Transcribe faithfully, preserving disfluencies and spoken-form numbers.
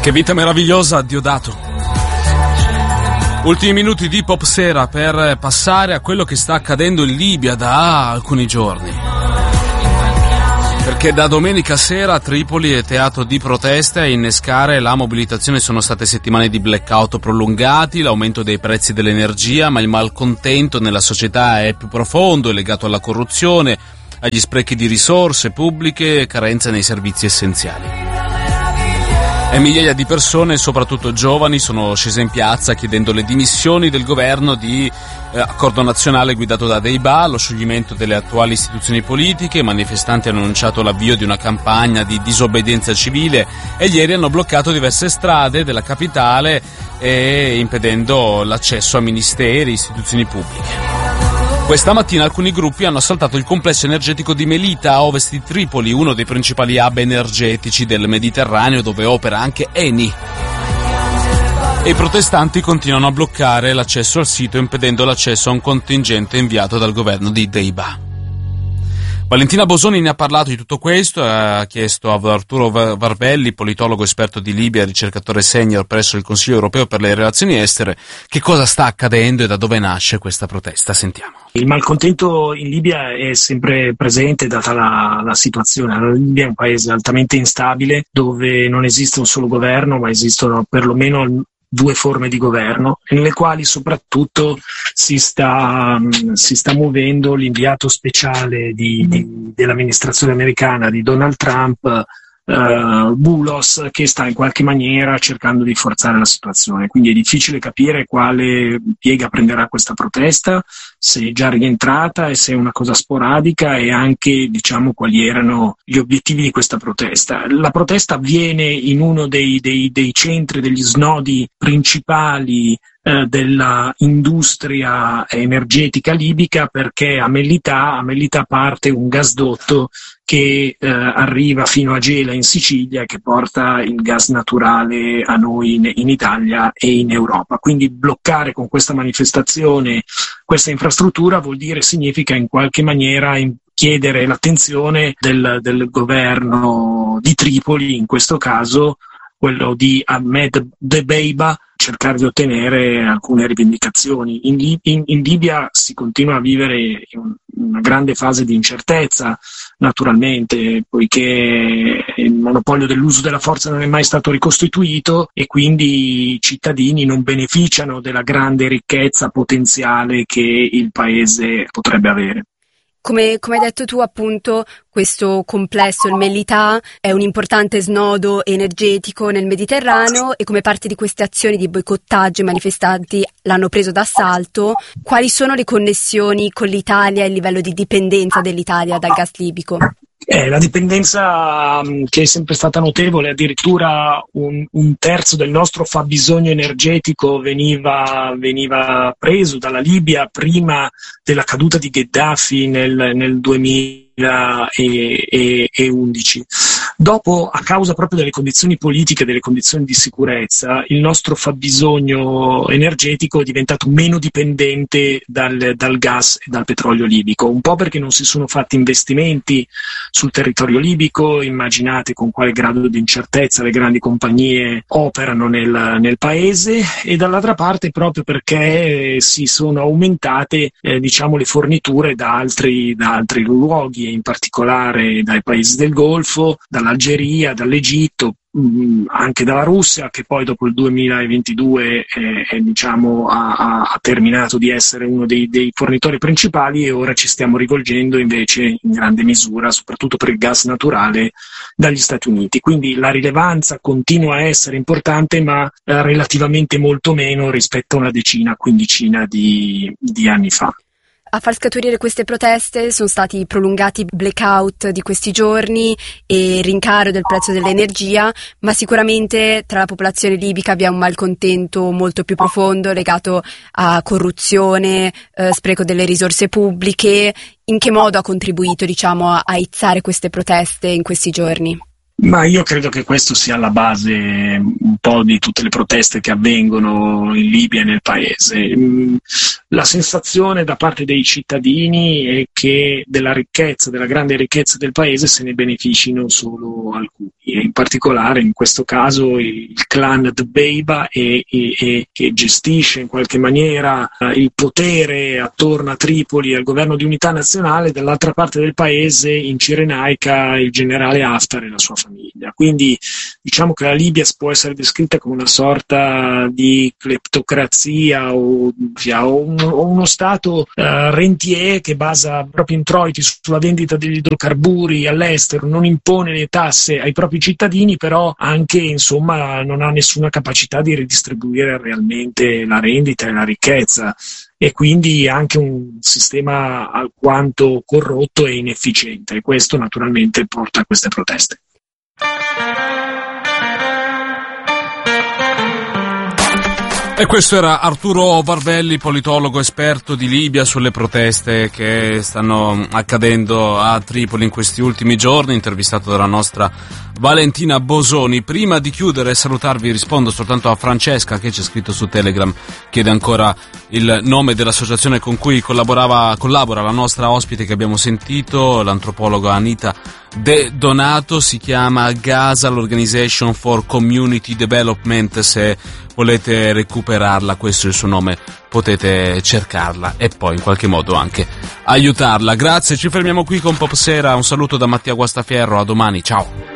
Che vita meravigliosa, Diodato. Ultimi minuti di Pop Sera per passare a quello che sta accadendo in Libia da alcuni giorni. Perché da domenica sera Tripoli è teatro di proteste, a innescare la mobilitazione sono state settimane di blackout prolungati, l'aumento dei prezzi dell'energia, ma il malcontento nella società è più profondo, è legato alla corruzione, agli sprechi di risorse pubbliche e carenze nei servizi essenziali. E migliaia di persone, soprattutto giovani, sono scese in piazza chiedendo le dimissioni del governo di eh, accordo nazionale guidato da Deiba, lo scioglimento delle attuali istituzioni politiche. I manifestanti hanno annunciato l'avvio di una campagna di disobbedienza civile e ieri hanno bloccato diverse strade della capitale e impedendo l'accesso a ministeri e istituzioni pubbliche. Questa mattina alcuni gruppi hanno assaltato il complesso energetico di Melita, a ovest di Tripoli, uno dei principali hub energetici del Mediterraneo, dove opera anche Eni. E i protestanti continuano a bloccare l'accesso al sito, impedendo l'accesso a un contingente inviato dal governo di Deiba. Valentina Bosoni ne ha parlato di tutto questo, ha chiesto a Arturo Varvelli, politologo esperto di Libia, ricercatore senior presso il Consiglio europeo per le relazioni estere, che cosa sta accadendo e da dove nasce questa protesta. Sentiamo. Il malcontento in Libia è sempre presente, data la, la situazione. La Libia è un paese altamente instabile, dove non esiste un solo governo, ma esistono perlomeno due forme di governo, nelle quali soprattutto si sta, si sta muovendo l'inviato speciale di, di, dell'amministrazione americana di Donald Trump, Uh, Boulos, che sta in qualche maniera cercando di forzare la situazione. Quindi è difficile capire quale piega prenderà questa protesta, se è già rientrata e se è una cosa sporadica, e anche, diciamo, quali erano gli obiettivi di questa protesta. La protesta avviene in uno dei, dei, dei centri, degli snodi principali eh, della industria energetica libica, perché a Melita, a Melita parte un gasdotto che eh, arriva fino a Gela in Sicilia e che porta il gas naturale a noi in, in Italia e in Europa. Quindi bloccare con questa manifestazione questa infrastruttura vuol dire, significa in qualche maniera in, chiedere l'attenzione del, del governo di Tripoli, in questo caso quello di Ahmed Dbeibeh, cercare di ottenere alcune rivendicazioni. In, in, in Libia si continua a vivere in una grande fase di incertezza, naturalmente, poiché il monopolio dell'uso della forza non è mai stato ricostituito e quindi i cittadini non beneficiano della grande ricchezza potenziale che il paese potrebbe avere. Come, come hai detto tu, appunto, questo complesso, il Melita, è un importante snodo energetico nel Mediterraneo, e come parte di queste azioni di boicottaggio i manifestanti l'hanno preso d'assalto. Quali sono le connessioni con l'Italia e il livello di dipendenza dell'Italia dal gas libico? Eh, la dipendenza um, che è sempre stata notevole, addirittura un, un terzo del nostro fabbisogno energetico veniva, veniva preso dalla Libia prima della caduta di Gheddafi nel, nel duemilaundici. Dopo, a causa proprio delle condizioni politiche, delle condizioni di sicurezza, il nostro fabbisogno energetico è diventato meno dipendente dal, dal gas e dal petrolio libico, un po' perché non si sono fatti investimenti sul territorio libico. Immaginate con quale grado di incertezza le grandi compagnie operano nel, nel paese, e dall'altra parte proprio perché si sono aumentate eh, diciamo le forniture da altri, da altri luoghi, e in particolare dai paesi del Golfo, dall'Algeria, dall'Egitto, mh, anche dalla Russia, che poi dopo il duemilaventidue eh, eh, diciamo, ha, ha terminato di essere uno dei, dei fornitori principali, e ora ci stiamo rivolgendo invece in grande misura, soprattutto per il gas naturale, dagli Stati Uniti. Quindi la rilevanza continua a essere importante, ma eh, relativamente molto meno rispetto a una decina, quindicina di, di anni fa. A far scaturire queste proteste sono stati prolungati blackout di questi giorni e rincaro del prezzo dell'energia, ma sicuramente tra la popolazione libica vi è un malcontento molto più profondo legato a corruzione, eh, spreco delle risorse pubbliche. In che modo ha contribuito, diciamo, a aizzare queste proteste in questi giorni? Ma io credo che questo sia alla base un po' di tutte le proteste che avvengono in Libia e nel paese. la sensazione da parte dei cittadini è che della ricchezza, della grande ricchezza del paese se ne beneficino solo alcuni, e in particolare in questo caso il clan Dbeiba e, e, e che gestisce in qualche maniera eh, il potere attorno a Tripoli e al governo di unità nazionale, dall'altra parte del paese in Cirenaica il generale Haftar e la sua famiglia. Quindi diciamo che la Libia può essere descritta come una sorta di cleptocrazia o, o, un, o uno stato eh, rentier che basa i propri introiti sulla vendita degli idrocarburi all'estero, non impone le tasse ai propri cittadini, però anche insomma non ha nessuna capacità di ridistribuire realmente la rendita e la ricchezza, e quindi anche un sistema alquanto corrotto e inefficiente, e questo naturalmente porta a queste proteste. E questo era Arturo Varvelli, politologo esperto di Libia, sulle proteste che stanno accadendo a Tripoli in questi ultimi giorni, intervistato dalla nostra Valentina Bosoni. Prima di chiudere e salutarvi rispondo soltanto a Francesca, che c'è scritto su Telegram, chiede ancora il nome dell'associazione con cui collaborava, collabora la nostra ospite che abbiamo sentito, l'antropologa Anita De Donato. Si chiama Gaza Organization for Community Development. Se volete recuperarla, questo è il suo nome, potete cercarla e poi in qualche modo anche aiutarla. Grazie, ci fermiamo qui con Pop Sera, un saluto da Mattia Guastafierro, a domani, ciao.